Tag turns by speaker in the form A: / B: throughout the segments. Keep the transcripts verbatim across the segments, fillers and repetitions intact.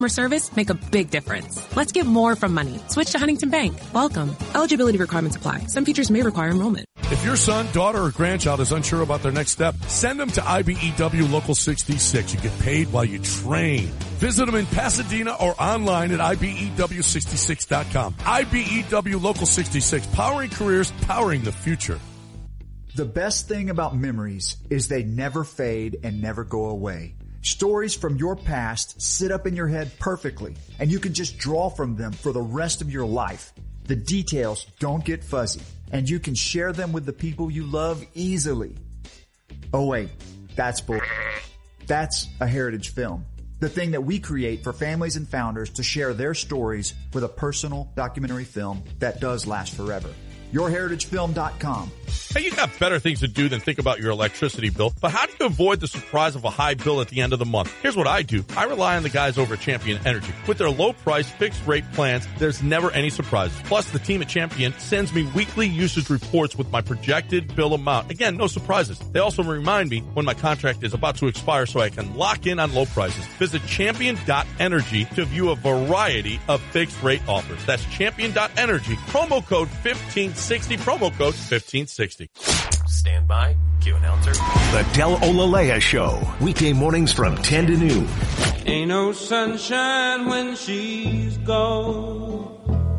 A: service make a big difference. Let's get more from money. Switch to Huntington Bank. Welcome. Eligibility requirements apply. Some features may require enrollment.
B: If your son, daughter, or grandchild is unsure about their next step, send them to I B E W Local sixty-six. You get paid while you train. Visit them in Pasadena or online at I B E W sixty-six dot com. I B E W Local sixty-six, powering careers, powering the future.
C: The best thing about memories is they never fade and never go away. Stories from your past sit up in your head perfectly, and you can just draw from them for the rest of your life. The details don't get fuzzy, and you can share them with the people you love easily. Oh wait, that's bull. That's a heritage film. The thing that we create for families and founders to share their stories with a personal documentary film that does last forever. your heritage film dot com.
D: Hey, you got better things to do than think about your electricity bill, but how do you avoid the surprise of a high bill at the end of the month? Here's what I do. I rely on the guys over at Champion Energy. With their low-price, fixed-rate plans, there's never any surprises. Plus, the team at Champion sends me weekly usage reports with my projected bill amount. Again, no surprises. They also remind me when my contract is about to expire so I can lock in on low prices. Visit champion dot energy to view a variety of fixed-rate offers. That's champion dot energy. Promo code fifteen sixty. Promo code fifteen sixty.
E: Stand by. Cue announcer.
F: The Del Olalea Show. Weekday mornings from ten to noon.
G: Ain't no sunshine when she's gone.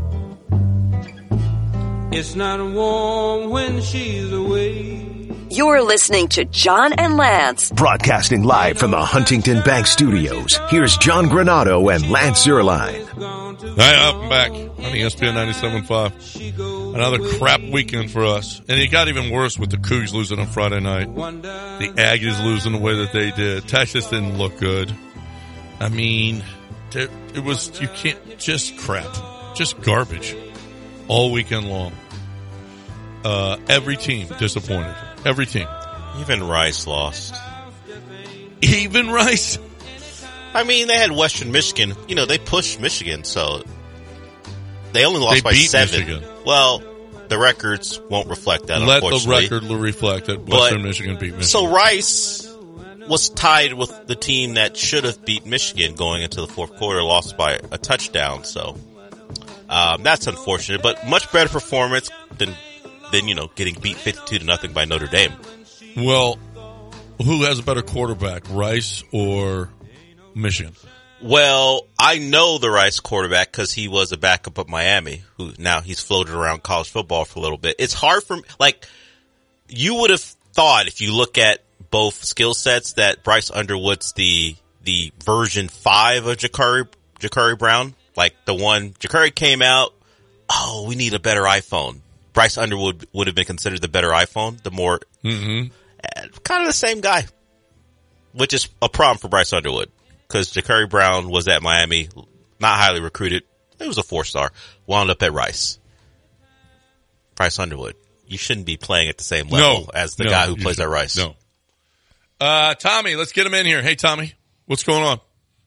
G: It's not warm when she's away.
H: You're listening to John and Lance.
F: Broadcasting live from the Huntington Bank Studios. Here's John Granado and Lance Zierlein.
D: Hi, up and back on E S P N ninety-seven point five. Another crap weekend for us. And it got even worse with the Cougs losing on Friday night. The Aggies losing the way that they did. Texas didn't look good. I mean, it was, you can't, just crap. Just garbage. All weekend long. Uh, every team disappointed. Every team.
I: Even Rice lost.
D: Even Rice?
I: I mean, they had Western Michigan. You know, they pushed Michigan, so they only lost
D: they
I: by
D: beat
I: seven.
D: Michigan.
I: Well, the records won't reflect that,
D: Let
I: unfortunately.
D: the record reflect that Western
I: but,
D: Michigan beat Michigan.
I: So Rice was tied with the team that should have beat Michigan going into the fourth quarter, lost by a touchdown. So um, that's unfortunate, but much better performance than than you know getting beat fifty-two to nothing by Notre Dame.
D: Well, who has a better quarterback, Rice or Michigan?
I: Well, I know the Rice quarterback because he was a backup at Miami, who now he's floated around college football for a little bit. It's hard for me, like, you would have thought if you look at both skill sets that Bryce Underwood's the, the version five of Ja'Carri, Ja'Carri Brown, like the one, Ja'Carri came out, oh, we need a better iPhone. Bryce Underwood would have been considered the better iPhone, the more,
D: mm-hmm.
I: uh, kind of the same guy, which is a problem for Bryce Underwood. Because Ja'Carri Brown was at Miami, not highly recruited. He was a four-star. Wound up at Rice. Bryce Underwood. You shouldn't be playing at the same level
D: no,
I: as the
D: no,
I: guy who plays
D: should.
I: at Rice.
D: No. Uh, Tommy, let's get him in here. Hey, Tommy, what's going on?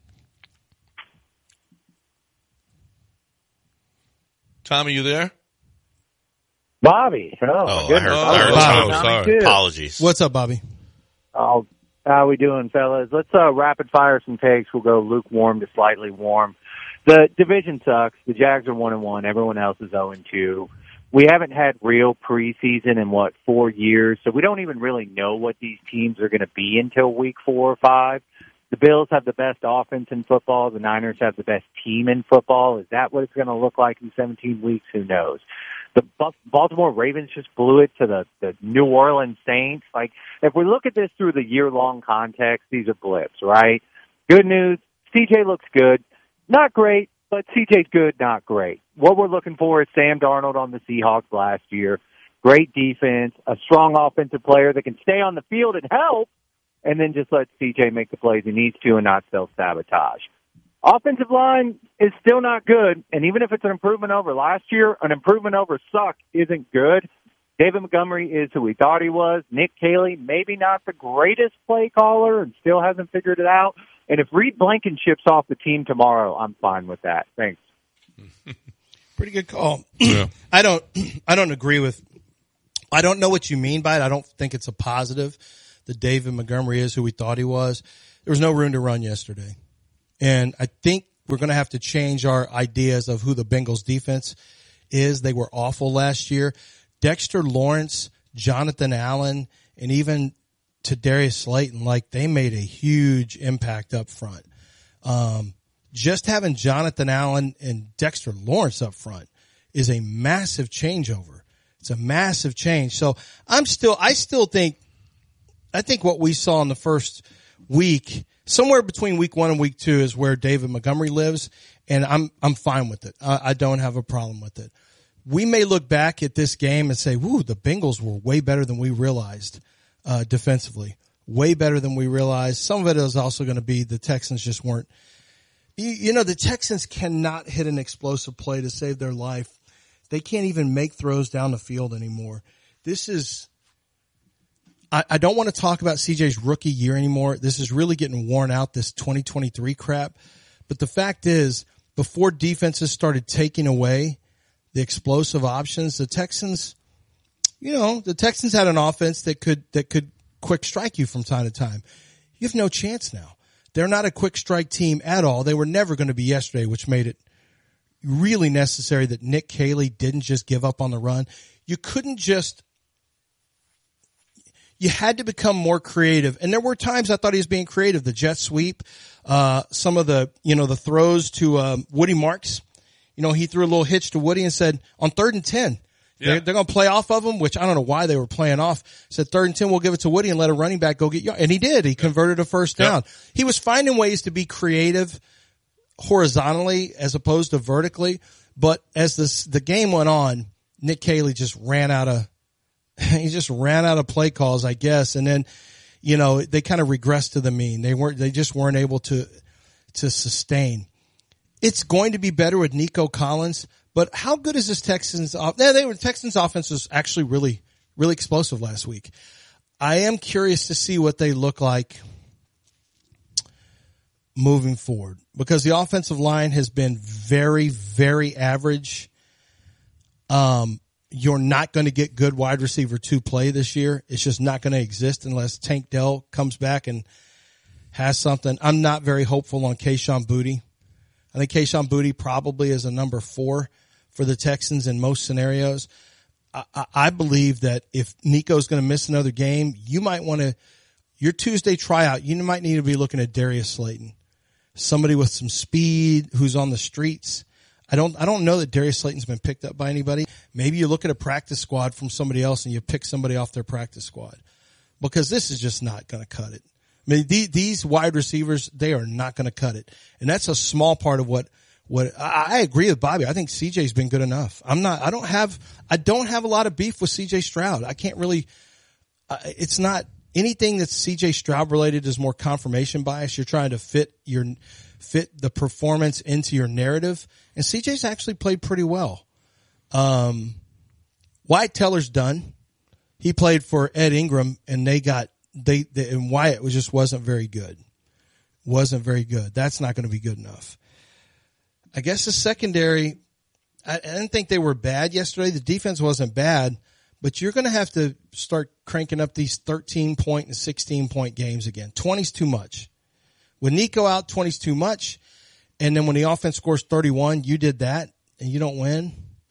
D: Tommy, you there?
J: Bobby. Oh,
I: oh
J: my
I: I heard,
D: oh,
I: I heard
D: oh,
I: oh,
D: sorry.
I: Apologies.
K: What's up, Bobby?
J: Oh, how we doing, fellas? Let's uh, rapid fire some takes. We'll go lukewarm to slightly warm. The division sucks. The Jags are one and one. Everyone else is zero and two. We haven't had real preseason in what four years, so we don't even really know what these teams are going to be until week four or five. The Bills have the best offense in football. The Niners have the best team in football. Is that what it's going to look like in seventeen weeks? Who knows? The Baltimore Ravens just blew it to the, the New Orleans Saints. Like, if we look at this through the year-long context, these are blips, right? Good news, C J looks good. Not great, but C J's good, not great. What we're looking for is Sam Darnold on the Seahawks last year. Great defense, a strong offensive player that can stay on the field and help, and then just let C J make the plays he needs to and not self-sabotage. Offensive line is still not good, and even if it's an improvement over last year, an improvement over suck isn't good. David Montgomery is who we thought he was. Nick Caley, maybe not the greatest play caller and still hasn't figured it out. And if Reed Blankenship's off the team tomorrow, I'm fine with that. Thanks.
K: Pretty good call.
D: Yeah.
K: I don't, I don't agree with, I don't know what you mean by it. I don't think it's a positive that David Montgomery is who we thought he was. There was no room to run yesterday. And I think we're going to have to change our ideas of who the Bengals defense is. They were awful last year. Dexter Lawrence, Jonathan Allen, and even Tadarius Slayton, like they made a huge impact up front. Um, just having Jonathan Allen and Dexter Lawrence up front is a massive changeover. It's a massive change. So I'm still, I still think, I think what we saw in the first week, somewhere between week one and week two is where David Montgomery lives. And I'm, I'm fine with it. I, I don't have a problem with it. We may look back at this game and say, woo, the Bengals were way better than we realized, uh, defensively. Way better than we realized. Some of it is also going to be the Texans just weren't, you, you know, the Texans cannot hit an explosive play to save their life. They can't even make throws down the field anymore. This is, I, I don't want to talk about C J's rookie year anymore. This is really getting worn out, this twenty twenty-three crap. But the fact is, before defenses started taking away the explosive options, the Texans, you know, the Texans had an offense that could, that could quick strike you from time to time. You have no chance now. They're not a quick strike team at all. They were never going to be yesterday, which made it really necessary that Nick Caley didn't just give up on the run. You couldn't just, you had to become more creative. And there were times I thought he was being creative. The jet sweep, uh, some of the, you know, the throws to, um, Woody Marks. You know, he threw a little hitch to Woody and said, on third and ten, yeah. they're, they're going to play off of him, which I don't know why they were playing off. Said third and ten, we'll give it to Woody and let a running back go get you. And he did. He converted a first down. Yeah. He was finding ways to be creative horizontally as opposed to vertically. But as this, the game went on, Nick Caley just ran out of, he just ran out of play calls, I guess. And then, you know, they kind of regressed to the mean. They weren't, they just weren't able to, to sustain. It's going to be better with Nico Collins, but how good is this Texans off? Yeah, they were, Texans offense was actually really, really explosive last week. I am curious to see what they look like moving forward, because the offensive line has been very, very average. Um, you're not going to get good wide receiver two play this year. It's just not going to exist unless Tank Dell comes back and has something. I'm not very hopeful on Kayshon Boutte. I think Kayshon Boutte probably is a number four for the Texans in most scenarios. I, I, I believe that if Nico's going to miss another game, you might want to, your Tuesday tryout, you might need to be looking at Darius Slayton. Somebody with some speed who's on the streets. I don't, I don't know that Darius Slayton's been picked up by anybody. Maybe you look at a practice squad from somebody else and you pick somebody off their practice squad, because this is just not going to cut it. I mean, these, these wide receivers, they are not going to cut it. And that's a small part of what, what I, I agree with Bobby. I think C J's been good enough. I'm not, I don't have, I don't have a lot of beef with C J Stroud. I can't really, uh, it's not anything that's C J Stroud related is more confirmation bias. You're trying to fit your, fit the performance into your narrative. And C J's actually played pretty well. Um, Wyatt Teller's done. He played for Ed Ingram and they got, They, they and Wyatt was just wasn't very good. Wasn't very good. That's not going to be good enough. I guess the secondary, I, I didn't think they were bad yesterday. The defense wasn't bad, but you're going to have to start cranking up these thirteen point and sixteen point games again. twenty's too much. With Nico out, twenty's too much. And then when the offense scores thirty-one, you did that and you don't win.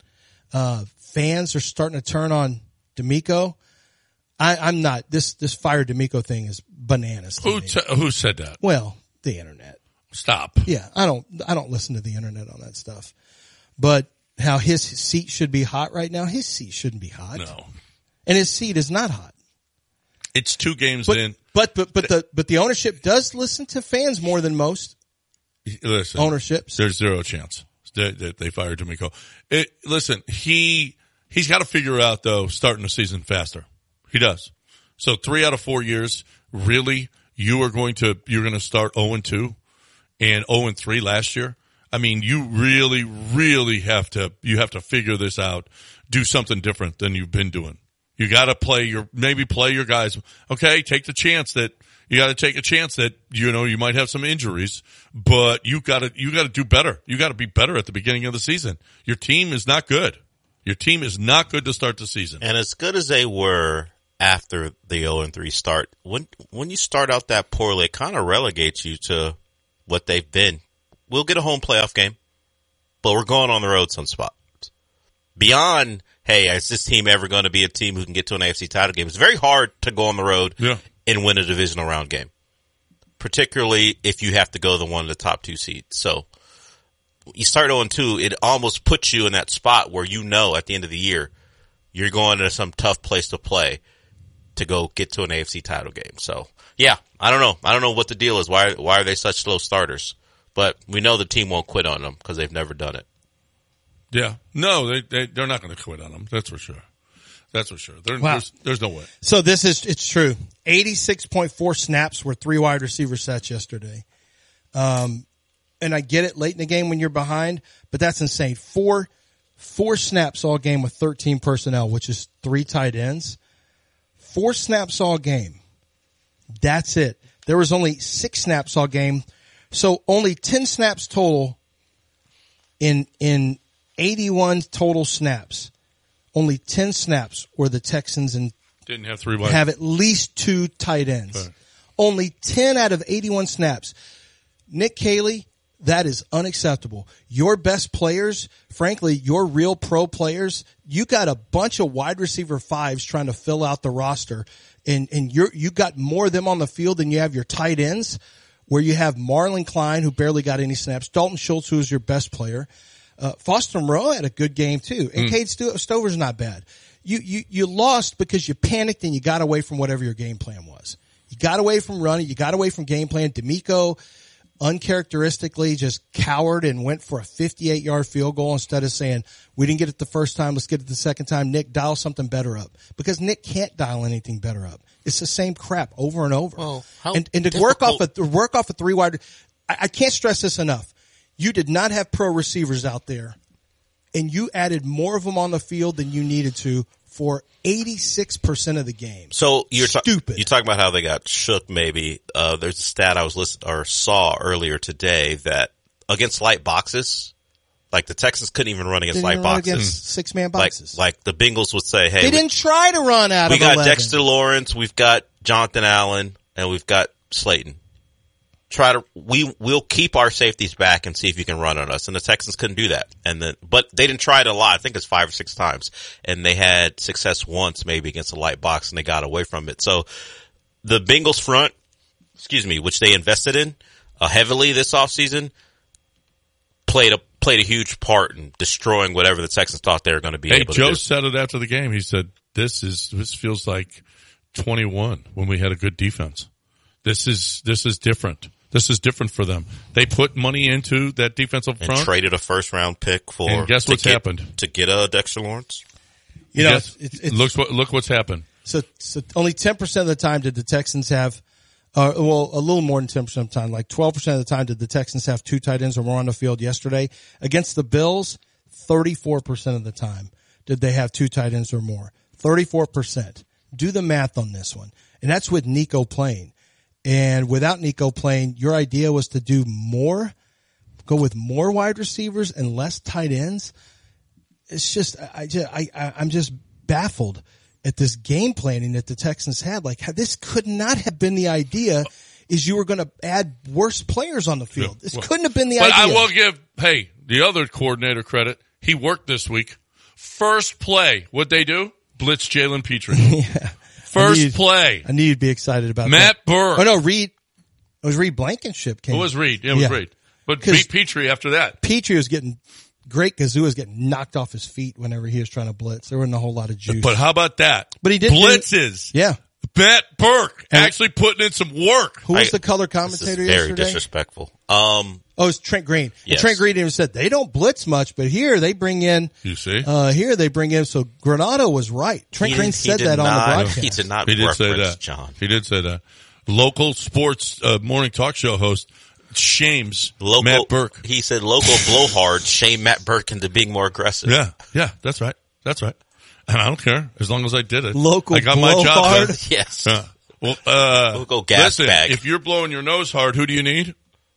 K: Uh, fans are starting to turn on D'Amico. I, I'm not. This this fire D'Amico thing is bananas.
B: Who t- who said that?
K: Well, the internet.
B: Stop.
K: Yeah, I don't I don't listen to the internet on that stuff. But how his seat should be hot right now, his seat shouldn't be hot.
B: No,
K: and his seat is not hot.
B: It's two games
K: but,
B: in.
K: But but but the but the ownership does listen to fans more than most.
B: Listen,
K: ownerships.
B: There's zero chance that they, they fired D'Amico. It, listen, he he's got to figure out though, starting the season faster. He does. So three out of four years, really, you are going to, you're going to start oh and two and oh and three last year. I mean, you really, really have to, you have to figure this out, do something different than you've been doing. You got to play your, maybe play your guys. Okay. Take the chance that, you got to take a chance that, you know, you might have some injuries, but you got to, you got to do better. You got to be better at the beginning of the season. Your team is not good. Your team is not good to start the season.
I: And as good as they were after the oh and three start, when when you start out that poorly, it kind of relegates you to what they've been we'll get a home playoff game, but we're going on the road some spots. Beyond, hey, is this team ever going to be a team who can get to an A F C title game? It's very hard to go on the road
B: yeah.
I: and win a divisional round game, particularly if you have to go to one of the top two seeds. So you start oh and two, it almost puts you in that spot where you know at the end of the year you're going to some tough place to play to go get to an A F C title game. So, yeah, I don't know. I don't know what the deal is. Why, why are they such slow starters? But we know the team won't quit on them because they've never done it.
B: Yeah. No, they, they, they're not going to quit on them. That's for sure. That's for sure. There,
K: Wow.
B: there's, there's no way.
K: So this is, it's true. eighty-six point four snaps were three wide receiver sets yesterday. Um, and I get it late in the game when you're behind, but that's insane. Four, four snaps all game with thirteen personnel, which is three tight ends. Four snaps all game. That's it. There was only six snaps all game. So only ten snaps total in, in eighty-one total snaps. Only ten snaps where the Texans and
B: Didn't have three wide.
K: have at least two tight ends.
B: Right.
K: Only ten out of eighty-one snaps. Nick Caley, that is unacceptable. Your best players, frankly, your real pro players, you got a bunch of wide receiver fives trying to fill out the roster, and and you're you got more of them on the field than you have your tight ends, where you have Marlon Klein, who barely got any snaps, Dalton Schultz, who is your best player. Uh, Foster Moreau had a good game too, and mm. Cade Sto- Stover's not bad. You, you, you lost because you panicked and you got away from whatever your game plan was. You got away from running, you got away from game plan. D'Amico uncharacteristically just cowered and went for a fifty-eight yard field goal instead of saying, we didn't get it the first time, let's get it the second time. Nick, dial something better up. Because Nick can't dial anything better up. It's the same crap over and over.
I: Well, how
K: and, and to
I: difficult-
K: work off a, to work off a three wide, I, I can't stress this enough. You did not have pro receivers out there, and you added more of them on the field than you needed to for eighty-six percent of the game.
I: So you're ta-
K: stupid.
I: You talk about how they got shook. Maybe uh, there's a stat I was list- or saw earlier today that against light boxes, like the Texans couldn't even run against
K: Didn't
I: light
K: even run
I: boxes.
K: against six man boxes.
I: Like, like the Bengals would say, "Hey,
K: they
I: we,
K: didn't try to run out
I: we
K: of
I: got
K: eleven.
I: Dexter Lawrence, we've got Jonathan Allen, and we've got Slayton. Try to we we'll keep our safeties back and see if you can run on us." And the Texans couldn't do that. And then, but they didn't try it a lot. I think it's five or six times, and they had success once, maybe against a light box, and they got away from it. So the Bengals front, excuse me, which they invested in uh, heavily this offseason, played a played a huge part in destroying whatever the Texans thought they were going to be
B: hey,
I: able
B: Joe
I: to do.
B: said it after the game. He said, "This is this feels like twenty-one when we had a good defense. This is this is different." This is different for them. They put money into that defensive
I: And
B: front.
I: traded a first round pick for.
B: And guess
I: to
B: what's
I: get,
B: happened?
I: To get a Dexter Lawrence.
K: You know,
B: Yes.
K: it's, it's,
B: look what look what's happened.
K: So, so only ten percent of the time did the Texans have, uh, well, a little more than ten percent of the time, like twelve percent of the time did the Texans have two tight ends or more on the field yesterday. Against the Bills, thirty-four percent of the time did they have two tight ends or more. thirty-four percent. Do the math on this one. And that's with Nico playing. And without Nico playing, your idea was to do more, go with more wide receivers and less tight ends. It's just, I just, I, I, I'm just baffled at this game planning that the Texans had. Like, this could not have been the idea. Is you were going to add worse players on the field. This
B: Well,
K: couldn't have been the
B: but
K: idea.
B: I will give, hey, the other coordinator credit. He worked this week. First play, what'd they do? Blitz Jalen Petrie.
K: yeah.
B: First
K: I need,
B: play.
K: I knew you'd be excited about
B: Matt
K: that.
B: Burke.
K: Oh no, Reed. It was Reed Blankenship came.
B: It was Reed. It was
K: yeah.
B: Reed. But beat Petrie after that.
K: Petrie was getting, great Gazoo was getting knocked off his feet whenever he was trying to blitz. There wasn't a whole lot of juice.
B: But how about that?
K: But he did
B: blitzes.
K: Do, yeah.
B: Matt Burke
K: and
B: actually putting in some work.
K: Who was
I: I,
K: the color commentator
I: this is very
K: yesterday?
I: disrespectful. Um,
K: oh, it's Trent Green.
I: Yes.
K: Trent Green even said they don't blitz much, but here they bring in.
B: You see,
K: uh, here they bring in. So Granado was right. Trent
I: he,
K: Green
I: he
K: said
I: did
K: that
I: not,
K: on the broadcast.
I: He did not.
B: He did say
I: reference
B: that.
I: John.
B: He did say that. Local sports uh, morning talk show host shames
I: local,
B: Matt Burke.
I: He said local blowhard shame Matt Burke into being more aggressive.
B: Yeah, yeah, that's right. That's right. And I don't care as long as I did it.
K: Local
B: I got my job
K: blowhard.
B: done.
I: Yes.
B: Yeah. Well, uh,
I: Local gas
B: listen,
I: bag.
B: if you're blowing your nose hard, who do you need?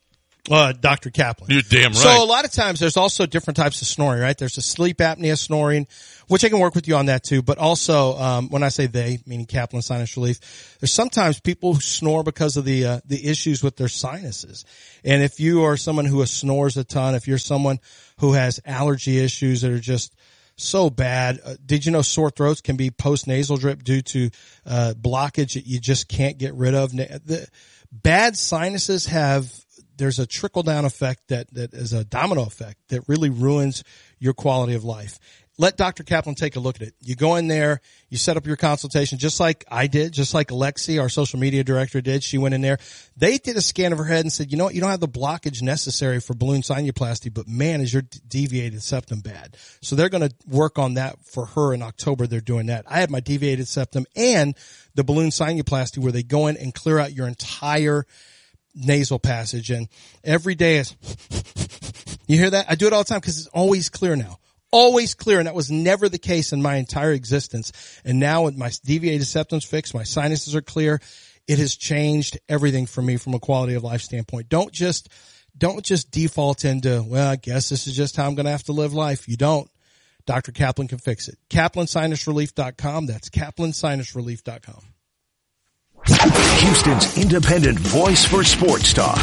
K: Uh, Doctor Kaplan.
D: You're damn right.
K: So a lot of times there's also different types of snoring, right? There's a sleep apnea snoring, which I can work with you on that too. But also, um, when I say they, meaning Kaplan Sinus Relief, there's sometimes people who snore because of the, uh, the issues with their sinuses. And if you are someone who snores a ton, if you're someone who has allergy issues that are just so bad, uh, did you know sore throats can be post-nasal drip due to, uh, blockage that you just can't get rid of? The bad sinuses have, there's a trickle down effect that, that is a domino effect that really ruins your quality of life. Let Doctor Kaplan take a look at it. You go in there, you set up your consultation just like I did, just like Alexi, our social media director, did. She went in there. They did a scan of her head and said, you know what, you don't have the blockage necessary for balloon sinuplasty, but man, is your deviated septum bad. So they're going to work on that for her in October. They're doing that. I had my deviated septum and the balloon sinuplasty where they go in and clear out your entire nasal passage. And every day is, you hear that? I do it all the time because it's always clear now. Always clear, and that was never the case in my entire existence. And now with my deviated septum's fixed, my sinuses are clear. It has changed everything for me from a quality of life standpoint. Don't just, don't just default into, well, I guess this is just how I'm going to have to live life. You don't. Doctor Kaplan can fix it. Kaplan Sinus Relief dot com. That's Kaplan Sinus Relief dot com.
F: Houston's independent voice for sports talk.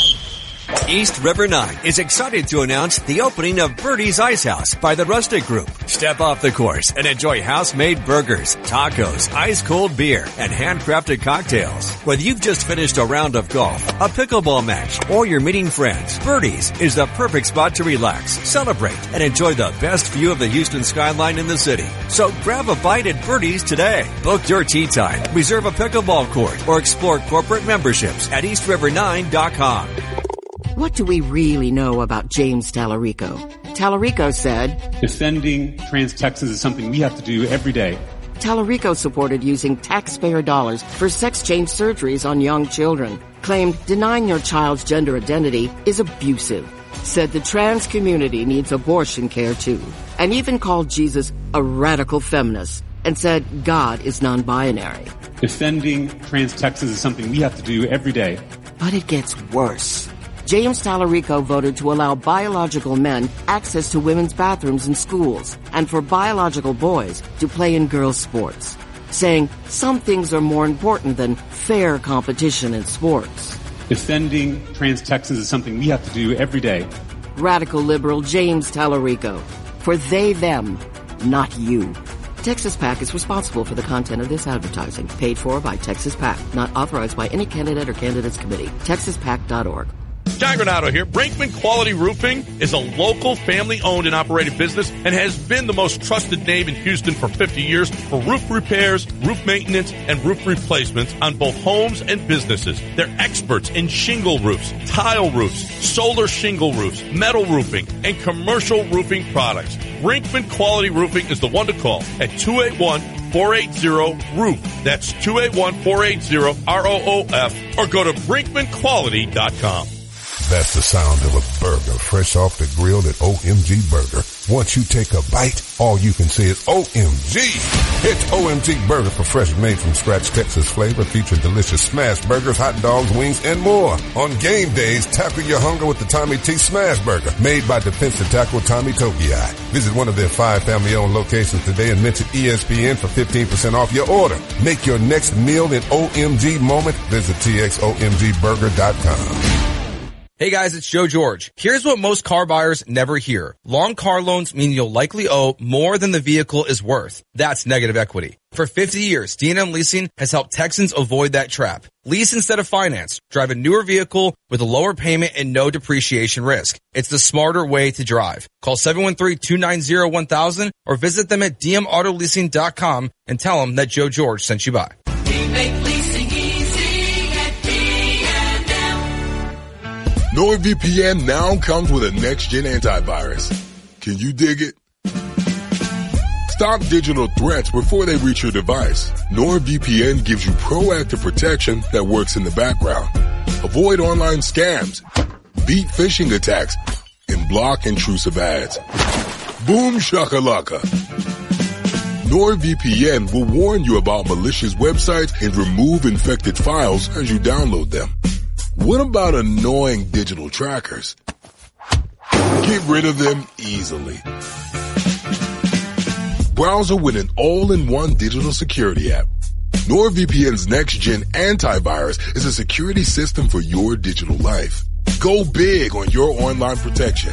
L: East River nine is excited to announce the opening of Birdie's Ice House by the Rustic Group. Step off the course and enjoy house-made burgers, tacos, ice-cold beer, and handcrafted cocktails. Whether you've just finished a round of golf, a pickleball match, or you're meeting friends, Birdie's is the perfect spot to relax, celebrate, and enjoy the best view of the Houston skyline in the city. So grab a bite at Birdie's today. Book your tee time, reserve a pickleball court, or explore corporate memberships at east river nine dot com.
M: What do we really know about James Tallarico? Tallarico said,
N: defending trans Texans is something we have to do every day.
M: Tallarico supported using taxpayer dollars for sex change surgeries on young children. Claimed denying your child's gender identity is abusive. Said the trans community needs abortion care too. And even called Jesus a radical feminist. And said God is non-binary.
N: Defending trans Texans is something we have to do every day.
M: But it gets worse. James Tallarico voted to allow biological men access to women's bathrooms in schools and for biological boys to play in girls' sports, saying some things are more important than fair competition in sports.
N: Defending trans Texans is something we have to do every day.
M: Radical liberal James Tallarico. For they, them, not you. Texas PAC is responsible for the content of this advertising, paid for by Texas PAC, not authorized by any candidate or candidates committee. texas pac dot org.
D: John Granado here. Brinkman Quality Roofing is a local family-owned and operated business and has been the most trusted name in Houston for fifty years for roof repairs, roof maintenance, and roof replacements on both homes and businesses. They're experts in shingle roofs, tile roofs, solar shingle roofs, metal roofing, and commercial roofing products. Brinkman Quality Roofing is the one to call at two eight one, four eight zero, roof. That's two eight one, four eight zero, R O O F, or go to brinkman quality dot com.
O: That's the sound of a burger fresh off the grill at O M G Burger. Once you take a bite, all you can say is O M G. It's O M G Burger for fresh made from scratch Texas flavor featuring delicious smash burgers, hot dogs, wings, and more. On game days, tackle your hunger with the Tommy T Smash Burger, made by defensive tackle Tommy Togiai. Visit one of their five family-owned locations today and mention E S P N for fifteen percent off your order. Make your next meal an O M G moment. Visit T X O M G burger dot com.
P: Hey guys, it's Joe George. Here's what most car buyers never hear. Long car loans mean you'll likely owe more than the vehicle is worth. That's negative equity. For fifty years, D and M Leasing has helped Texans avoid that trap. Lease instead of finance. Drive a newer vehicle with a lower payment and no depreciation risk. It's the smarter way to drive. Call seven one three, two nine zero, one thousand or visit them at d m auto leasing dot com and tell them that Joe George sent you by.
Q: We make leasing easy at D and M.
R: NordVPN now comes with a next-gen antivirus. Can you dig it? Stop digital threats before they reach your device. NordVPN gives you proactive protection that works in the background. Avoid online scams, beat phishing attacks, and block intrusive ads. Boom shakalaka. NordVPN will warn you about malicious websites and remove infected files as you download them. What about annoying digital trackers? Get rid of them easily. Browser with an all-in-one digital security app. NordVPN's next-gen antivirus is a security system for your digital life. Go big on your online protection.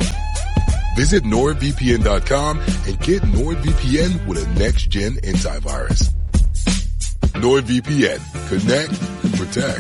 R: Visit nord V P N dot com and get NordVPN with a next-gen antivirus. NordVPN. Connect and protect.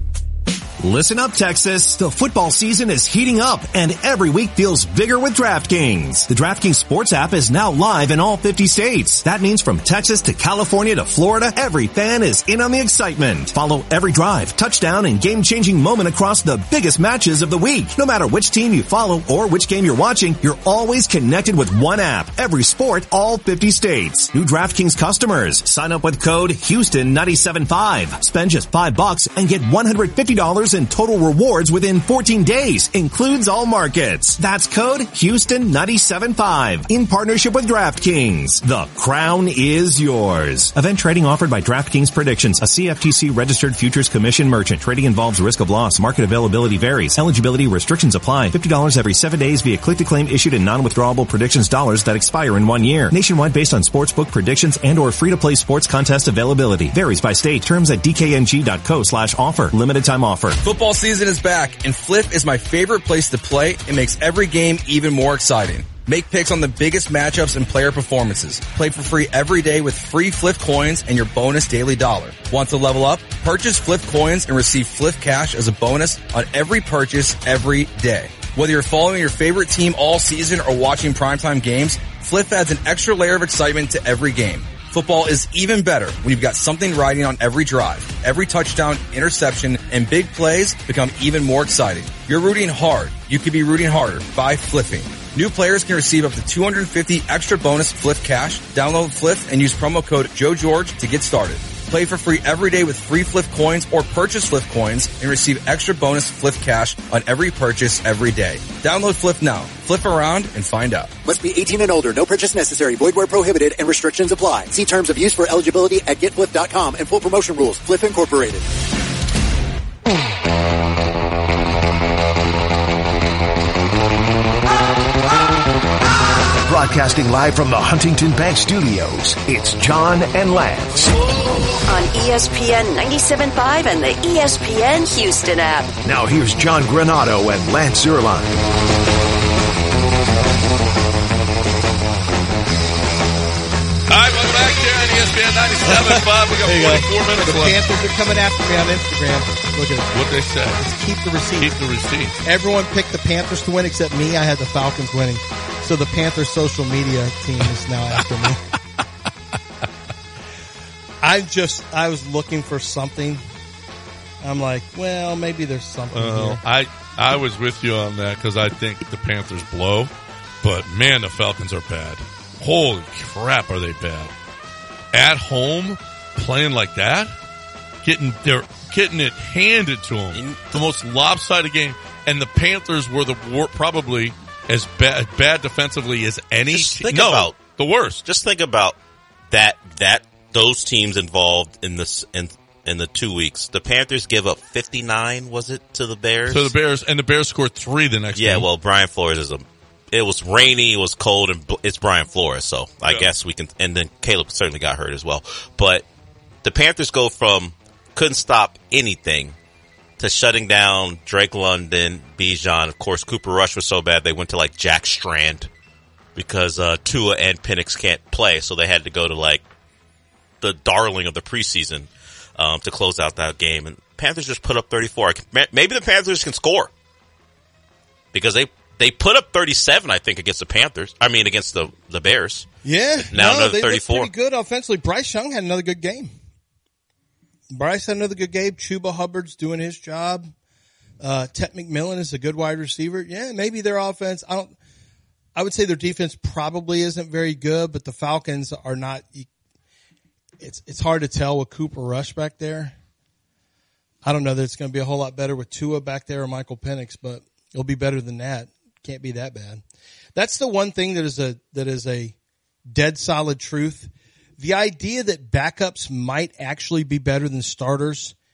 S: Listen up, Texas. The football season is heating up, and every week feels bigger with DraftKings. The DraftKings Sports app is now live in all fifty states. That means from Texas to California to Florida, every fan is in on the excitement. Follow every drive, touchdown, and game-changing moment across the biggest matches of the week. No matter which team you follow or which game you're watching, you're always connected with one app. Every sport, all fifty states. New DraftKings customers. Sign up with code Houston nine seven five. Spend just five bucks and get one hundred fifty dollars in total rewards within fourteen days. Includes all markets. That's code Houston nine seven five. In partnership with DraftKings. The crown is yours. Event trading offered by DraftKings Predictions, a C F T C registered futures commission merchant. Trading involves risk of loss. Market availability varies. Eligibility restrictions apply. fifty dollars every seven days via click-to-claim issued in non-withdrawable predictions dollars that expire in one year. Nationwide based on sportsbook predictions and or free-to-play sports contest availability. Varies by state. Terms at d k n g dot co slash offer. Limited time offer.
P: Football season is back, and Flip is my favorite place to play. It makes every game even more exciting. Make picks on the biggest matchups and player performances. Play for free every day with free Flip coins and your bonus daily dollar. Want to level up? Purchase Flip coins and receive Flip cash as a bonus on every purchase every day. Whether you're following your favorite team all season or watching primetime games, Flip adds an extra layer of excitement to every game. Football is even better when you've got something riding on every drive. Every touchdown, interception, and big plays become even more exciting. You're rooting hard. You could be rooting harder by flipping. New players can receive up to two hundred fifty extra bonus Flip cash. Download Flip and use promo code Joe George to get started. Play for free every day with free Flip coins or purchase Flip coins and receive extra bonus Flip cash on every purchase every day. Download Flip now. Flip around and find out.
T: Must be eighteen and older. No purchase necessary. Void where prohibited and restrictions apply. See terms of use for eligibility at get flip dot com and full promotion rules. Flip Incorporated.
F: Broadcasting live from the Huntington Bank Studios, it's John and Lance.
H: On E S P N ninety-seven point five and the E S P N Houston app.
F: Now here's John Granato and Lance Zierlein.
D: All right, welcome back here on E S P N ninety-seven point five. We got forty-four
K: go.
D: minutes
K: the
D: left.
K: The Panthers are coming after me on Instagram. Look at it.
D: What they say?
K: Just keep the receipts.
D: Keep the receipts.
K: Everyone picked the Panthers to win except me. I had the Falcons winning. So the Panthers social media team is now after me. I just, I was looking for something. I'm like, well, maybe there's something
D: uh,
K: here.
D: I, I was with you on that because I think the Panthers blow, but man, the Falcons are bad. Holy crap, are they bad? At home, playing like that, getting they're getting it handed to them, the most lopsided game, and the Panthers were the war, probably as bad, bad defensively as any.
I: Just
D: te-
I: think
D: no,
I: about
D: the worst.
I: Just think about that. That those teams involved in this in in the two weeks. The Panthers give up fifty-nine. Was it to the Bears?
D: To the Bears, and the Bears scored three the next.
I: Yeah,
D: game.
I: well, Brian Flores is a. It was rainy, it was cold, and it's Brian Flores, so I
D: yeah.
I: guess we can. And then Caleb certainly got hurt as well. But the Panthers go from couldn't stop anything to shutting down Drake London, Bijan. Of course, Cooper Rush was so bad they went to like Jack Strand because uh, Tua and Penix can't play, so they had to go to like the darling of the preseason um, to close out that game. And Panthers just put up thirty-four. Maybe the Panthers can score because they they put up thirty-seven, I think, against the Panthers. I mean, against the the Bears.
K: Yeah,
I: now
K: no,
I: another
K: they
I: thirty-four.
K: Look pretty good offensively. Bryce Young had another good game. Bryce had another good game. Chuba Hubbard's doing his job. Uh, Tet McMillan is a good wide receiver. Yeah, maybe their offense. I don't. I would say their defense probably isn't very good, but the Falcons are not. It's it's hard to tell with Cooper Rush back there. I don't know that it's going to be a whole lot better with Tua back there or Michael Penix, but it'll be better than that. Can't be that bad. That's the one thing that is a that is a dead solid truth. The idea that backups might actually be better than starters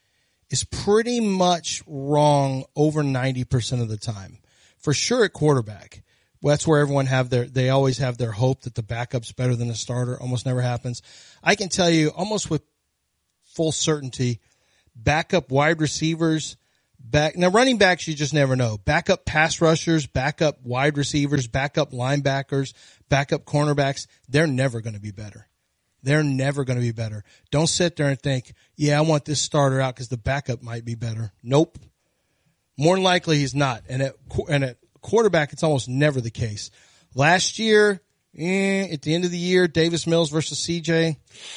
K: is pretty much wrong over ninety percent of the time. For sure at quarterback. Well, that's where everyone have their, they always have their hope that the backup's better than the starter. Almost never happens. I can tell you almost with full certainty, backup wide receivers, back, now running backs you just never know. Backup pass rushers, backup wide receivers, backup linebackers, backup cornerbacks, they're never going to be better. They're never going to be better. Don't sit there and think, yeah, I want this starter out because the backup might be better. Nope. More than likely he's not. And at, and at quarterback, it's almost never the case. Last year, eh, at the end of the year, Davis Mills versus C J,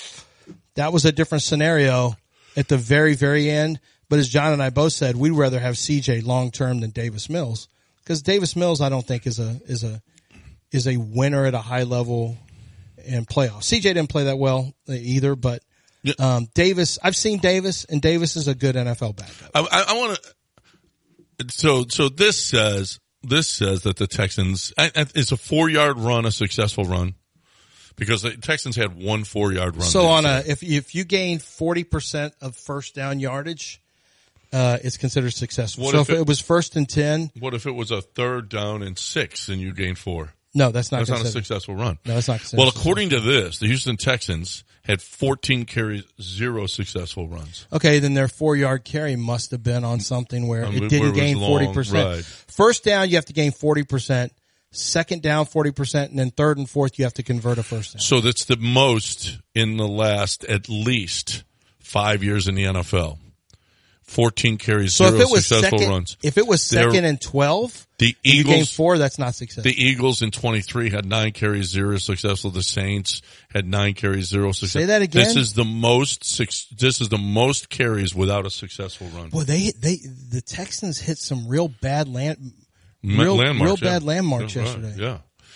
K: that was a different scenario at the very, very end. But as John and I both said, we'd rather have C J long term than Davis Mills because Davis Mills, I don't think is a is a is a winner at a high level in playoffs. C J didn't play that well either, but um, Davis, I've seen Davis, and Davis is a good N F L backup.
B: I, I, I want to. So, so this says this says that the Texans, it's a four yard run, a successful run, because the Texans had one four yard run.
K: So on a if if you gain forty percent of first down yardage, uh, it's considered successful.
B: What
K: so
B: if
K: if it,
B: it
K: was first and ten,
B: what if it was a third down and six and you gained four?
K: No, that's not.
B: That's
K: considered.
B: not a successful run.
K: No, that's not considered.
B: Well, according to this, the Houston Texans had fourteen carries, zero successful runs.
K: Okay, then their four yard carry must have been on something where
B: Um,
K: it
B: where
K: didn't
B: it was
K: gain
B: long,
K: forty percent.
B: right.
K: First down, you have to gain forty percent. Second down, forty percent, and then third and fourth, you have to convert a first down.
B: So that's the most in the last at least five years in the N F L. Fourteen carries,
K: So
B: zero
K: if it was
B: successful
K: second,
B: runs.
K: if it was second
B: They're-
K: and twelve,
B: The
K: and you gain
B: Eagles
K: four, that's not successful.
B: The Eagles in twenty-three had nine carries, zero successful. The Saints had nine carries, zero successful.
K: Say that again?
B: This is the most. Six, this is the most carries without a successful run.
K: Well, they they the Texans hit some real bad land,
B: Ma-
K: real
B: landmarks,
K: real
B: yeah.
K: bad landmarks
B: Yeah, right,
K: yesterday.
B: Yeah.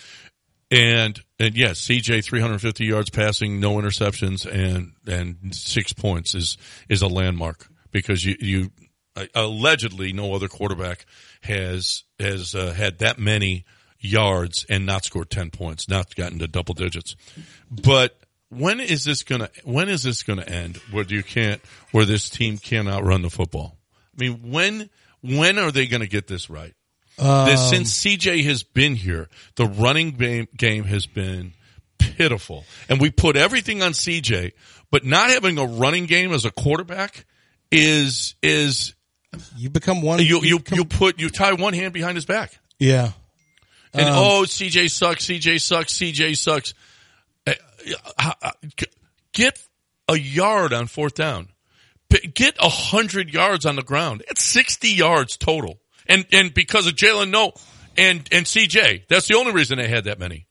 B: And, and yes, C J three hundred fifty yards passing, no interceptions, and, and six points is, is a landmark because you, you, uh, allegedly no other quarterback has, has, uh, had that many yards and not scored ten points, not gotten to double digits. But when is this gonna, when is this gonna end where you can't, where this team can't outrun the football? I mean, when, when are they gonna get this right?
K: Um,
B: This, since C J has been here, the running game, game has been pitiful. And we put everything on C J, but not having a running game as a quarterback is, is,
K: you become one,
B: you, you,
K: you, become,
B: you put, you tie one hand behind his back.
K: yeah.
B: And,
K: Um,
B: oh, C J sucks, C J sucks, C J sucks. Uh, uh, Get a yard on fourth down. P- Get a hundred yards on the ground. It's sixty yards total. And, and because of Jalen Noel and, and C J, that's the only reason they had that many.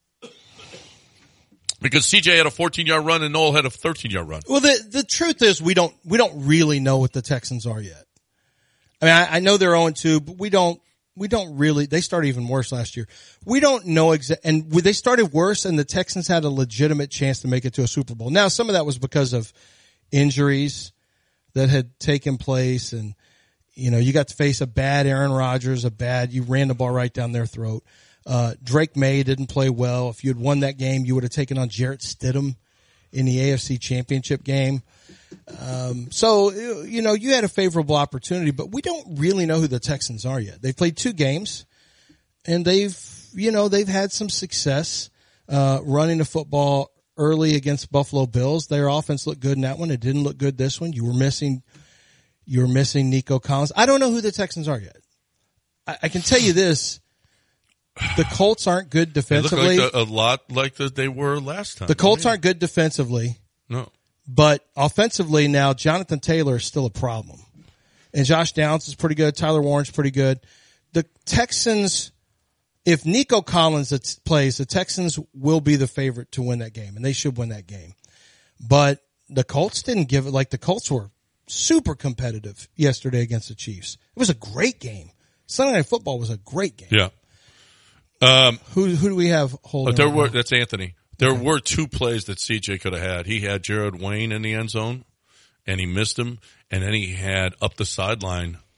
B: Because C J had a fourteen yard run and Noel had a thirteen yard run.
K: Well, the the truth is we don't we don't really know what the Texans are yet. I mean, I, I know they're oh and two, but we don't we don't really. They started even worse last year. We don't know exa- and we, they started worse, and the Texans had a legitimate chance to make it to a Super Bowl. Now, some of that was because of injuries that had taken place, and you know, you got to face a bad Aaron Rodgers, a bad, you ran the ball right down their throat. Uh, Drake May didn't play well. If you had won that game, you would have taken on Jarrett Stidham in the A F C Championship game. Um, so, you know, you had a favorable opportunity, but we don't really know who the Texans are yet. They've played two games and they've, you know, they've had some success, uh, running the football early against Buffalo Bills. Their offense looked good in that one. It didn't look good this one. You were missing You were missing Nico Collins. I don't know who the Texans are yet. I, I can tell you this. The Colts aren't good defensively.
B: They look like a, a lot like the, they were last time.
K: The Colts aren't good defensively.
B: No.
K: But offensively now, Jonathan Taylor is still a problem. And Josh Downs is pretty good. Tyler Warren's pretty good. The Texans, if Nico Collins plays, the Texans will be the favorite to win that game. And they should win that game. But the Colts didn't give it, like the Colts were super competitive yesterday against the Chiefs. It was a great game. Sunday Night Football was a great game.
B: Yeah. Um,
K: who who do we have holding?
B: There
K: right
B: were
K: now?
B: that's Anthony. There okay. were two plays that C J could have had. He had Jared Wayne in the end zone, and he missed him. And then he had up the sideline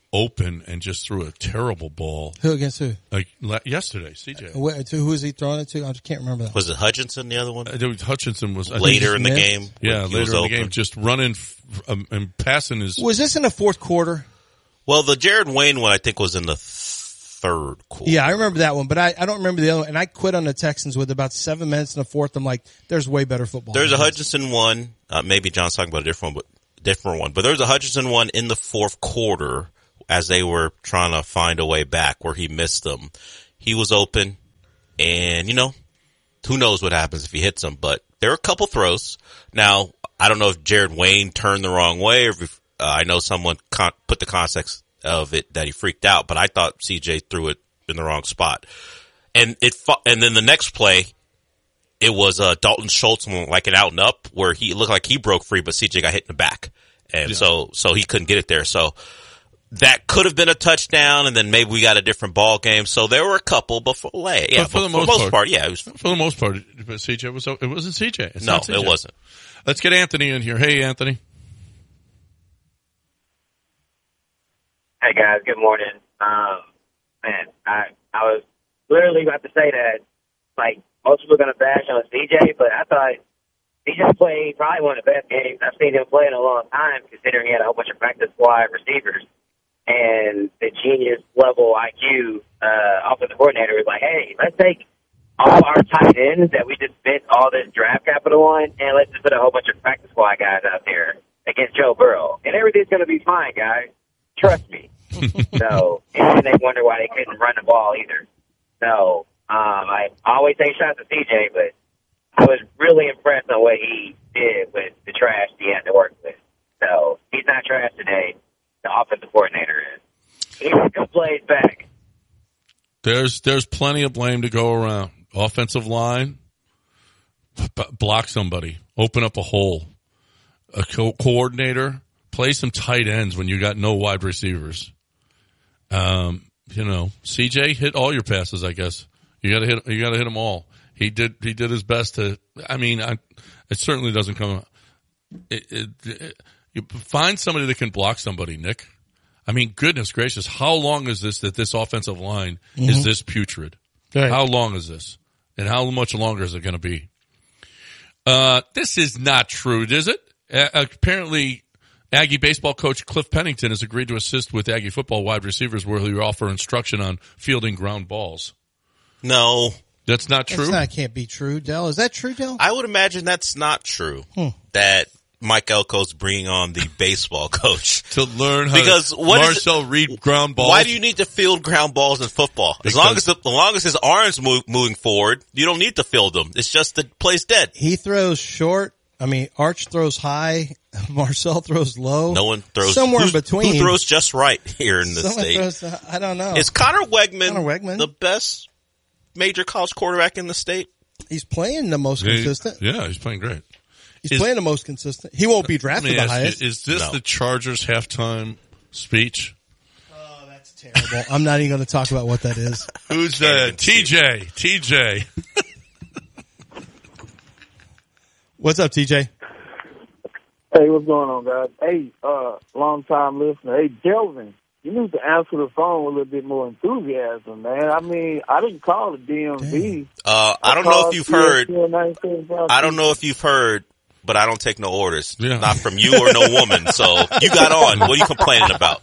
B: open and just threw a terrible ball.
K: Who against who?
B: Like la- yesterday, C J.
K: Uh, where, to who is he throwing it to? I just can't remember that.
I: Was it Hutchinson, the other one?
B: Uh, there was Hutchinson was I
I: later
B: think,
I: in the
K: missed.
I: game.
B: Yeah,
I: when he
B: later
I: was
B: in the
I: open.
B: game, just running f- um, and passing his.
K: Was this in the fourth quarter?
I: Well, the Jared Wayne one I think was in the th- third quarter.
K: Yeah, I remember that one, but I, I don't remember the other one. And I quit on the Texans with about seven minutes in the fourth. I'm like, there's way better football.
I: There's a Hutchinson one. Uh, maybe John's talking about a different one, but different one. But there's a Hutchinson one in the fourth quarter as they were trying to find a way back where he missed them. He was open, and you know, who knows what happens if he hits them. But there were a couple throws. Now, I don't know if Jared Wayne turned the wrong way, or if uh, I know someone con- put the context of it that he freaked out, but I thought C J threw it in the wrong spot. And it, and then the next play, it was uh, Dalton Schultz like an out and up where he looked like he broke free, but C J got hit in the back, and yeah. so so he couldn't get it there. So that could have been a touchdown, and then maybe we got a different ball game. So there were a couple, but for, yeah,
B: but for,
I: but
B: the,
I: for
B: most
I: the most
B: part,
I: part, yeah, it was
B: for the most part. But C J was it wasn't C J. It's
I: no,
B: not C J.
I: It wasn't.
B: Let's get Anthony in here. Hey, Anthony.
U: Hey guys, good morning. Um, man, I I was literally about to say that, like, most people are going to bash on C J, but I thought C J played probably one of the best games I've seen him play in a long time, considering he had a whole bunch of practice squad receivers. And the genius level I Q uh, offensive coordinator was like, hey, let's take all our tight ends that we just spent all this draft capital on, and let's just put a whole bunch of practice squad guys out there against Joe Burrow. And everything's going to be fine, guys. Trust me. So, and then they wonder why they couldn't run the ball either. So, um, I always take shots at C J, but I was really impressed on what he did with the trash he had to work with. So, he's not trash today. The offensive coordinator is. He can plays back.
B: There's there's plenty of blame to go around. Offensive line, b- block somebody, open up a hole. A co- coordinator, play some tight ends when you got no wide receivers. Um, you know, C J hit all your passes. I guess you got to hit. You got to hit them all. He did. He did his best to. I mean, I, it certainly doesn't come. It, it, it, you find somebody that can block somebody, Nick. I mean, goodness gracious, how long is this that this offensive line mm-hmm. is this putrid? Right. How long is this, and how much longer is it going to be? Uh, this is not true, is it? Uh, apparently. Aggie baseball coach Cliff Pennington has agreed to assist with Aggie football wide receivers where he offer instruction on fielding ground balls.
I: No.
B: That's not true?
K: That's not, can't be true, Del. Is that true, Del?
I: I would imagine that's not true.
K: Hmm.
I: That Mike Elko's bringing on the baseball coach.
B: To learn how
I: because
B: to
I: what
B: Marcel Reed ground balls.
I: Why do you need to field ground balls in football? As
B: Because
I: long as, the, as long as his arm's move, moving forward, you don't need to field them. It's just the play's dead.
K: He throws short. I mean, Arch throws high. Marcel throws low.
I: No one throws
K: somewhere in between.
I: Who throws just right here in the
K: Someone
I: state?
K: Throws, I don't know.
I: Is Connor Wegman,
K: Connor Wegman
I: the best major college quarterback in the state?
K: He's playing the most
B: he,
K: consistent.
B: Yeah, he's playing great.
K: He's
B: is,
K: playing the most consistent. He won't be drafted the
B: ask,
K: highest.
B: Is this
I: no.
B: the Chargers halftime speech?
K: Oh, that's terrible. I'm not even going to talk about what that is.
B: Who's uh, T J? T J.
K: What's up, T J?
V: Hey, what's going on, guys? Hey, uh, long time listener. Hey, Delvin, you need to answer the phone with a little bit more enthusiasm, man. I mean, I didn't call the D M V.
I: Uh, I don't know if you've heard. I don't know if you've heard, but I don't take no orders. Yeah. Not from you or no woman. So you got on. What are you complaining about?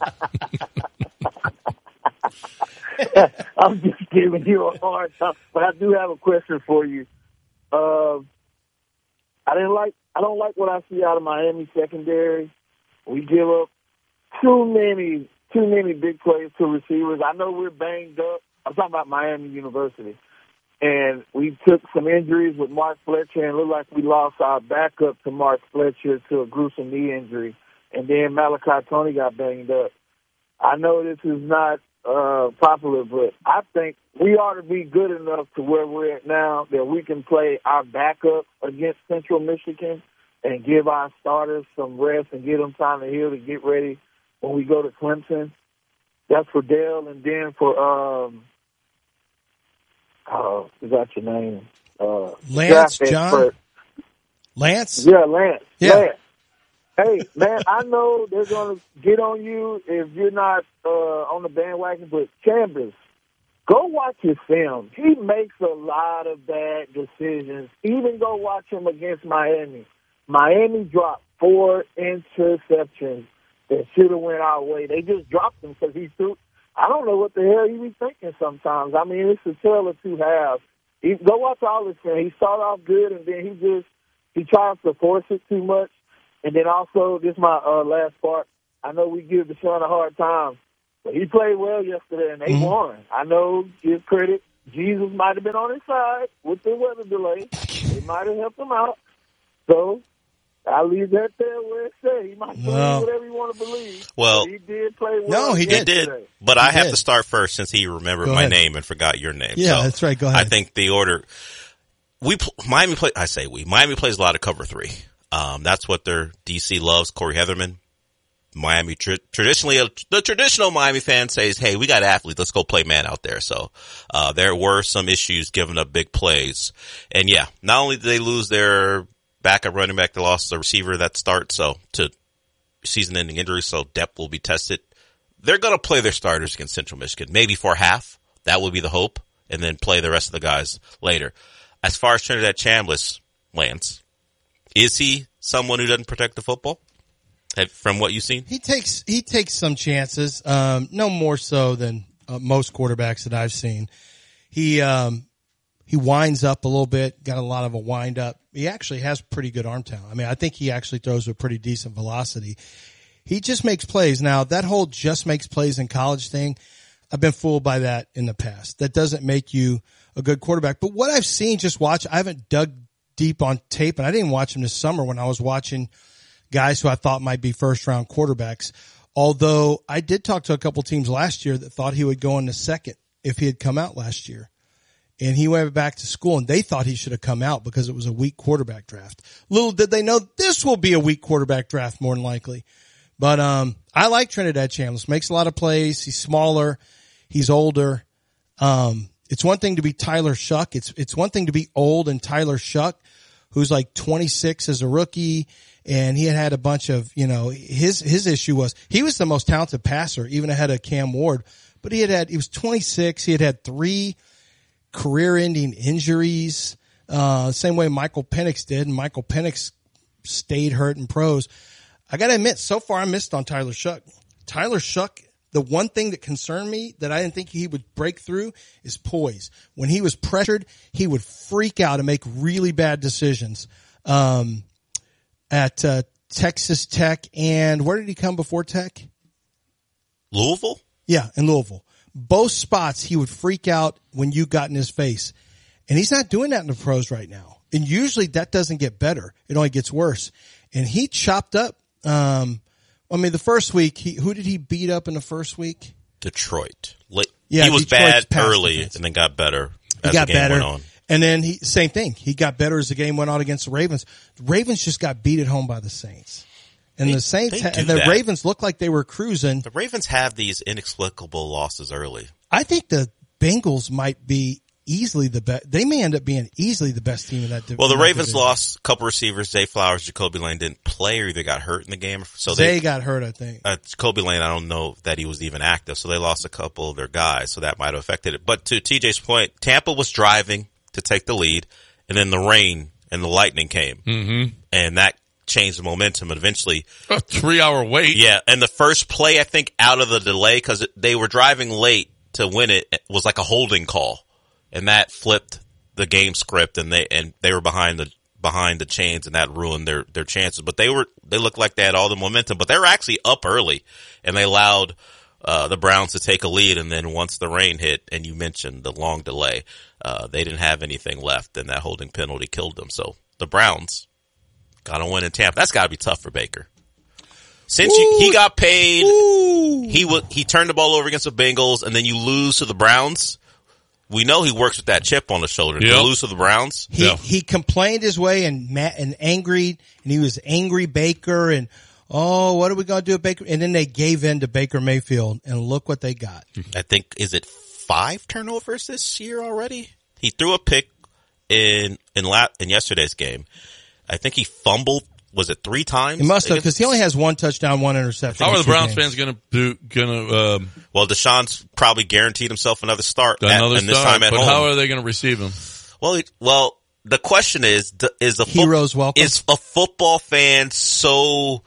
V: I'm just giving you a hard time, but I do have a question for you. Uh, I didn't like. I don't like what I see out of Miami secondary. We give up too many, too many big plays to receivers. I know we're banged up. I'm talking about Miami University. And we took some injuries with Mark Fletcher, and it looked like we lost our backup to Mark Fletcher to a gruesome knee injury. And then Malachi Tony got banged up. I know this is not uh, popular, but I think we ought to be good enough to where we're at now that we can play our backup against Central Michigan and give our starters some rest and get them time to heal to get ready when we go to Clemson. That's for Dale, and then for um, oh, is that your name? Uh,
K: Lance, John, Lance.
V: Yeah, Lance.
K: Yeah.
V: Lance. Hey, man, I know they're going to get on you if you're not uh, on the bandwagon, but Chambers, go watch his film. He makes a lot of bad decisions. Even go watch him against Miami. Miami dropped four interceptions that should have went our way. They just dropped them because he threw. I don't know what the hell he was thinking sometimes. I mean, it's a tale of two halves. He, go watch all this film. He started off good, and then he just he tries to force it too much. And then also, this is my uh, last part. I know we give Deshaun a hard time, but he played well yesterday, and they mm-hmm. won. I know, give credit. Jesus might have been on his side with the weather delay. It might have helped him out. So I'll leave that there where it says. He might believe no. whatever you want to believe.
I: Well,
V: he did play well.
K: No, he did.
I: He did. But
K: he
I: I have
K: did.
I: to start first since he remembered
K: Go
I: my
K: ahead.
I: name and forgot your name.
K: Yeah,
I: so
K: that's right. Go ahead.
I: I think the order we Miami play. I say we Miami plays a lot of cover three. Um, that's what their D C loves. Corey Heatherman. Miami tra- traditionally, uh, the traditional Miami fan says, "Hey, we got athletes. Let's go play man out there." So uh, there were some issues giving up big plays, and yeah, not only did they lose their backup running back, they lost the receiver that starts so to season-ending injury. So depth will be tested. They're going to play their starters against Central Michigan, maybe for half. That would be the hope, and then play the rest of the guys later. As far as Trinidad Chambliss, Lance, is he someone who doesn't protect the football? From what you've seen?
K: He takes he takes some chances, um, no more so than uh, most quarterbacks that I've seen. He um, he winds up a little bit, got a lot of a wind up. He actually has pretty good arm talent. I mean, I think he actually throws with pretty decent velocity. He just makes plays. Now, that whole just makes plays in college thing, I've been fooled by that in the past. That doesn't make you a good quarterback. But what I've seen, just watch, I haven't dug deep on tape, and I didn't watch him this summer when I was watching guys who I thought might be first round quarterbacks. Although I did talk to a couple teams last year that thought he would go in the second if he had come out last year. And he went back to school and they thought he should have come out because it was a weak quarterback draft. Little did they know this will be a weak quarterback draft more than likely. But, um, I like Trinidad Chambliss. Makes a lot of plays. He's smaller. He's older. Um, it's one thing to be Tyler Shuck. It's, it's one thing to be old and Tyler Shuck, who's like twenty-six as a rookie. And he had had a bunch of, you know, his, his issue was he was the most talented passer, even ahead of Cam Ward, but he had had, he was twenty-six. He had had three career ending injuries, uh, same way Michael Penix did. And Michael Penix stayed hurt in pros. I got to admit, so far I missed on Tyler Shuck. Tyler Shuck, the one thing that concerned me that I didn't think he would break through is poise. When he was pressured, he would freak out and make really bad decisions. Um, At uh, Texas Tech, and where did he come before Tech?
I: Louisville?
K: Yeah, in Louisville. Both spots he would freak out when you got in his face. And he's not doing that in the pros right now. And usually that doesn't get better. It only gets worse. And he chopped up, um, I mean, the first week, he, who did he beat up in the first week?
I: Detroit. Late,
K: yeah,
I: he was
K: Detroit's
I: bad early
K: defense.
I: and then got better
K: He
I: as
K: got
I: the game
K: better.
I: went on.
K: And then he, same thing. He got better as the game went on against the Ravens. The Ravens just got beat at home by the Saints. And
I: They-
K: the Saints,
I: they
K: ha-
I: do
K: and the
I: that.
K: Ravens looked like they were cruising.
I: The Ravens have these inexplicable losses early.
K: I think the Bengals might be easily the best. They may end up being easily the best team in that division.
I: Well, the Ravens lost a couple receivers. Zay Flowers, Jacoby Lane didn't play or either got hurt in the game. So
K: Zay
I: they
K: got hurt, I think.
I: Uh, Jacoby Lane, I don't know that he was even active. So they lost a couple of their guys. So that might have affected it. But to T J's point, Tampa was driving to take the lead, and then the rain and the lightning came.
B: Mm-hmm.
I: And that changed the momentum. And eventually,
B: a three hour wait.
I: Yeah. And the first play, I think, out of the delay, because they were driving late to win it, was like a holding call. And that flipped the game script, and they and they were behind the behind the chains, and that ruined their their chances. But they were they looked like they had all the momentum, but they were actually up early, and they allowed uh, the Browns to take a lead. And then once the rain hit, and you mentioned the long delay, uh, they didn't have anything left, and that holding penalty killed them. So the Browns got to win in Tampa. That's got to be tough for Baker. Since you, he got paid, Ooh. he would he turned the ball over against the Bengals, and then you lose to the Browns. We know he works with that chip on the shoulder. Yep. To lose to the Browns.
K: He
I: yeah.
K: he complained his way and mad, and angry, and he was angry Baker, and oh, what are we going to do with Baker? And then they gave in to Baker Mayfield, and look what they got.
I: I think, is it five turnovers this year already? He threw a pick in in la- in yesterday's game. I think he fumbled was it three times?
K: He must have, because he only has one touchdown, one interception.
D: How are the Browns
K: games.
D: fans going to do? Going to? Um,
I: well, Deshaun's probably guaranteed himself another start.
D: Another
I: at, and this
D: start,
I: time at
D: but
I: home.
D: how are they going to receive him?
I: Well, it, well, the question is: is the
K: heroes fo- welcome?
I: Is a football fan so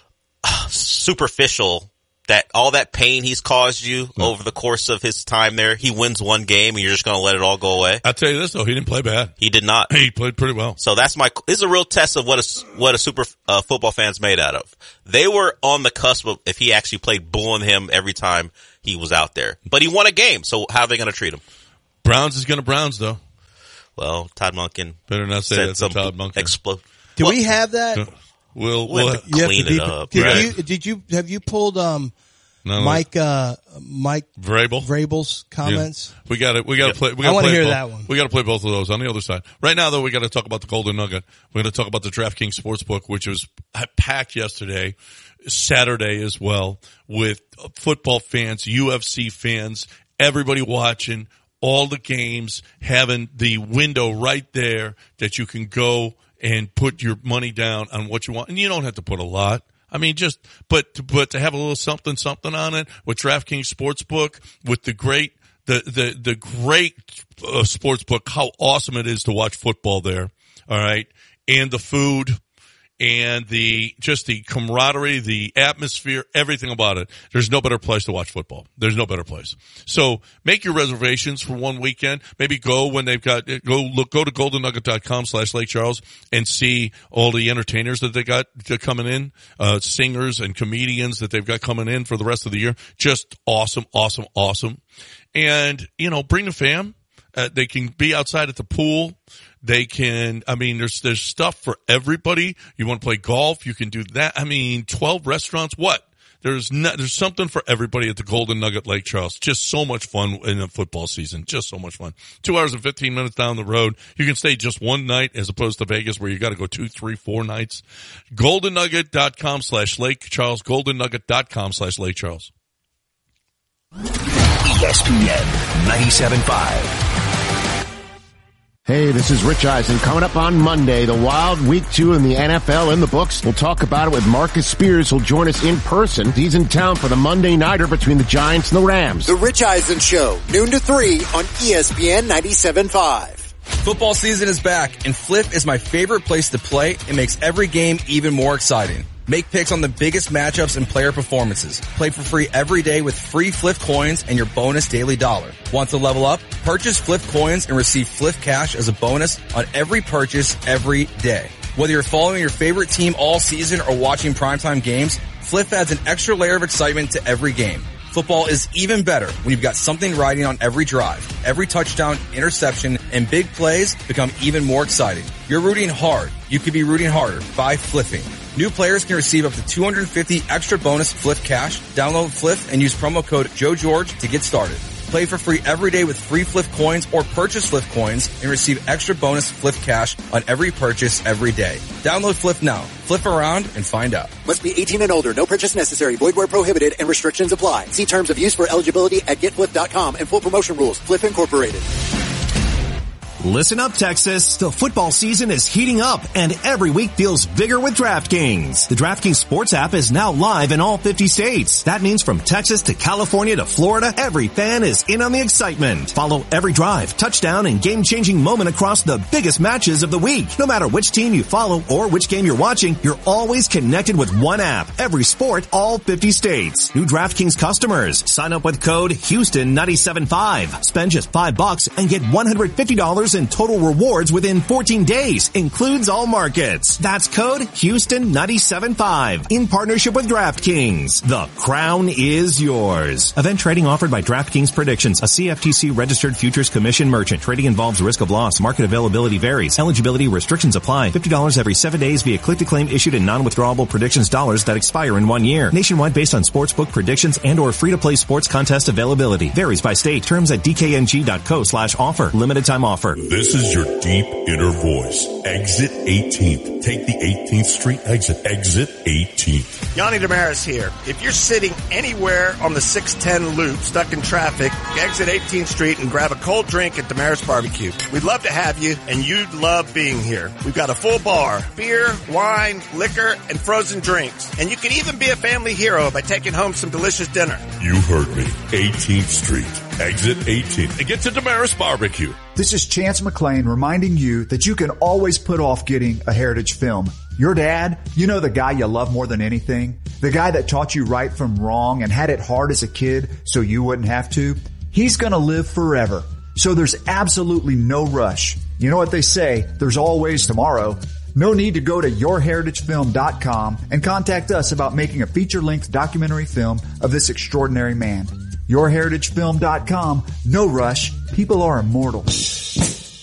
I: uh, superficial that all that pain he's caused you no. over the course of his time there, he wins one game and you're just going to let it all go away?
D: I'll tell you this though, he didn't play bad.
I: He did not.
D: He played pretty well.
I: So that's my, this is a real test of what a, what a super uh, football fan's made out of. They were on the cusp of if he actually played bullying him every time he was out there. But he won a game, so how are they going to treat him?
D: Browns is going to Browns though.
I: Well, Todd Monken.
D: Better not say that's Todd Monken.
I: Explode.
K: Do
I: well,
K: we have that?
I: we'll,
D: We'll, we'll
I: have to clean
K: have to
I: it up.
K: Did
I: right?
K: you, did you, have you pulled, um,
D: No,
K: Mike, uh, Mike
D: Vrabel.
K: Vrabel's comments.
D: Yeah. We got it. We got to play. We
K: I
D: want to
K: hear
D: both.
K: that one.
D: We got to play both of those on the other side. Right now, though, we got to talk about the Golden Nugget. We're going to talk about the DraftKings Sportsbook, which was packed yesterday, Saturday as well, with football fans, U F C fans, everybody watching all the games, having the window right there that you can go and put your money down on what you want, and you don't have to put a lot. I mean, just, but, but to have a little something, something on it with DraftKings Sportsbook, with the great, the, the, the great uh, Sportsbook, how awesome it is to watch football there. All right. And the food and the, just the camaraderie, the atmosphere, everything about it. There's no better place to watch football. There's no better place. So make your reservations for one weekend. Maybe go when they've got, go look, go to golden nugget dot com slash Lake Charles and see all the entertainers that they got coming in, uh, singers and comedians that they've got coming in for the rest of the year. Just awesome, awesome, awesome. And, you know, bring the fam. Uh, they can be outside at the pool. They can, I mean, there's, there's stuff for everybody. You want to play golf? You can do that. I mean, twelve restaurants. What? There's not, there's something for everybody at the Golden Nugget Lake Charles. Just so much fun in the football season. Just so much fun. Two hours and fifteen minutes down the road. You can stay just one night as opposed to Vegas where you got to go two, three, four nights. golden nugget dot com slash Lake Charles. golden nugget dot com slash Lake Charles.
F: E S P N ninety-seven point five.
A: Hey, this is Rich Eisen. Coming up on Monday, the wild week two in the N F L in the books. We'll talk about it with Marcus Spears, who'll join us in person. He's in town for the Monday Nighter between the Giants and the Rams.
T: The Rich Eisen Show, noon to three on E S P N ninety-seven point five.
P: Football season is back, and Flip is my favorite place to play. It makes every game even more exciting. Make picks on the biggest matchups and player performances. Play for free every day with free Flip coins and your bonus daily dollar. Want to level up? Purchase Flip coins and receive Flip cash as a bonus on every purchase every day. Whether you're following your favorite team all season or watching primetime games, Flip adds an extra layer of excitement to every game. Football is even better when you've got something riding on every drive. Every touchdown, interception, and big plays become even more exciting. You're rooting hard. You could be rooting harder by flipping. New players can receive up to two hundred fifty extra bonus Flip cash. Download Flip and use promo code Joe George to get started. Play for free every day with free Flip coins or purchase Flip coins and receive extra bonus Flip cash on every purchase every day. Download Flip now. Flip around and find out.
T: Must be eighteen and older. No purchase necessary. Void where prohibited and restrictions apply. See terms of use for eligibility at get flip dot com and full promotion rules. Flip Incorporated.
S: Listen up, Texas. The football season is heating up, and every week feels bigger with DraftKings. The DraftKings Sports app is now live in all fifty states. That means from Texas to California to Florida, every fan is in on the excitement. Follow every drive, touchdown, and game-changing moment across the biggest matches of the week. No matter which team you follow or which game you're watching, you're always connected with one app. Every sport, all fifty states. New DraftKings customers. Sign up with code Houston nine seven five. Spend just five bucks and get one hundred fifty dollars in total rewards within fourteen days. Includes all markets. That's code Houston nine seven five. In partnership with DraftKings. The crown is yours. Event trading offered by DraftKings Predictions, a C F T C registered futures commission merchant. Trading involves risk of loss. Market availability varies. Eligibility restrictions apply. fifty dollars every seven days via click to claim issued in non-withdrawable predictions dollars that expire in one year. Nationwide based on sportsbook predictions and or free-to-play sports contest availability. Varies by state. Terms at d k n g dot co slash offer. Limited time offer.
B: This is your deep inner voice. Exit eighteenth. Take the eighteenth Street exit. Exit eighteenth.
C: Yanni Damaris here. If you're sitting anywhere on the six ten loop, stuck in traffic, exit eighteenth Street and grab a cold drink at Damaris Barbecue. We'd love to have you, and you'd love being here. We've got a full bar, beer, wine, liquor, and frozen drinks. And you can even be a family hero by taking home some delicious dinner.
B: You heard me. eighteenth Street. Exit eighteenth. And get to Damaris Barbecue.
E: This is Chance McClain reminding you that you can always put off getting a Heritage film. Your dad, you know, the guy you love more than anything, the guy that taught you right from wrong and had it hard as a kid so you wouldn't have to, he's going to live forever. So there's absolutely no rush. You know what they say, there's always tomorrow. No need to go to your heritage film dot com and contact us about making a feature-length documentary film of this extraordinary man. your heritage film dot com. No rush. People are immortal.